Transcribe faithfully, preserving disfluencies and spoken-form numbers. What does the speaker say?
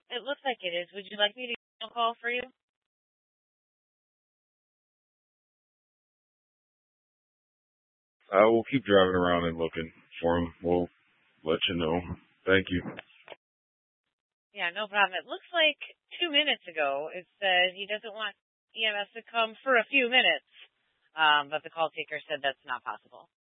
It looks like it is. Would you like me to give a call for you? I will keep driving around and looking for him. We'll let you know. Thank you. Yeah, no problem. It looks like two minutes ago it said he doesn't want E M S to come for a few minutes, um, but the call taker said that's not possible.